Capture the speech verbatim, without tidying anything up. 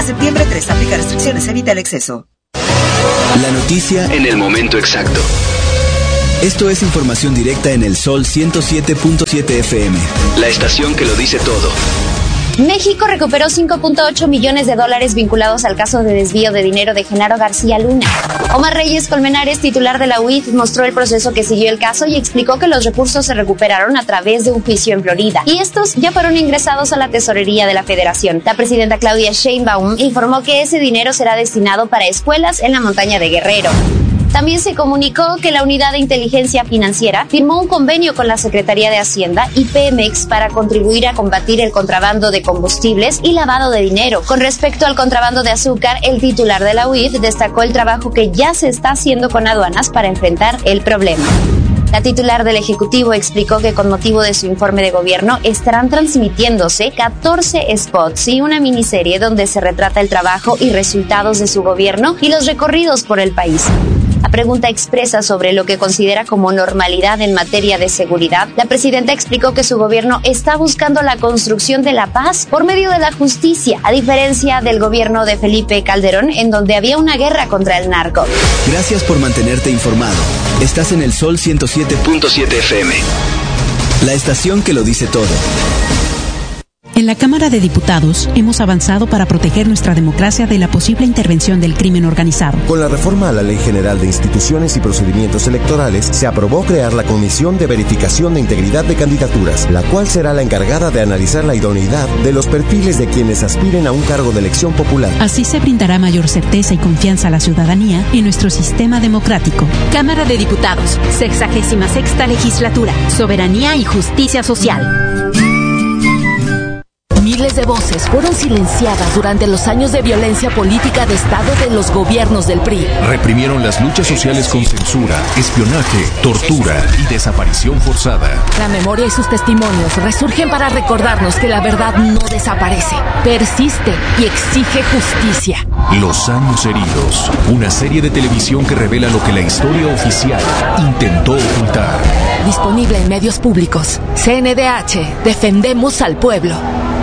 septiembre tres. Aplica restricciones, evita el exceso. La noticia en el momento exacto. Esto es información directa en el Sol ciento siete punto siete F M. La estación que lo dice todo. México recuperó cinco punto ocho millones de dólares vinculados al caso de desvío de dinero de Genaro García Luna. Omar Reyes Colmenares, titular de la U I F, mostró el proceso que siguió el caso y explicó que los recursos se recuperaron a través de un juicio en Florida y estos ya fueron ingresados a la tesorería de la Federación. La presidenta Claudia Sheinbaum informó que ese dinero será destinado para escuelas en la montaña de Guerrero. También se comunicó que la Unidad de Inteligencia Financiera firmó un convenio con la Secretaría de Hacienda y Pemex para contribuir a combatir el contrabando de combustibles y lavado de dinero. Con respecto al contrabando de azúcar, el titular de la U I F destacó el trabajo que ya se está haciendo con aduanas para enfrentar el problema. La titular del Ejecutivo explicó que con motivo de su informe de gobierno estarán transmitiéndose catorce spots y una miniserie donde se retrata el trabajo y resultados de su gobierno y los recorridos por el país. A pregunta expresa sobre lo que considera como normalidad en materia de seguridad, la presidenta explicó que su gobierno está buscando la construcción de la paz por medio de la justicia, a diferencia del gobierno de Felipe Calderón, en donde había una guerra contra el narco. Gracias por mantenerte informado. Estás en el Sol ciento siete punto siete F M. La estación que lo dice todo. En la Cámara de Diputados hemos avanzado para proteger nuestra democracia de la posible intervención del crimen organizado. Con la reforma a la Ley General de Instituciones y Procedimientos Electorales, se aprobó crear la Comisión de Verificación de Integridad de Candidaturas, la cual será la encargada de analizar la idoneidad de los perfiles de quienes aspiren a un cargo de elección popular. Así se brindará mayor certeza y confianza a la ciudadanía en nuestro sistema democrático. Cámara de Diputados, sexagésima sexta legislatura, soberanía y justicia social. Miles de voces fueron silenciadas durante los años de violencia política de Estado de los gobiernos del P R I. Reprimieron las luchas sociales con censura, espionaje, tortura y desaparición forzada. La memoria y sus testimonios resurgen para recordarnos que la verdad no desaparece, persiste y exige justicia. Los años heridos, una serie de televisión que revela lo que la historia oficial intentó ocultar. Disponible en medios públicos. C N D H, defendemos al pueblo.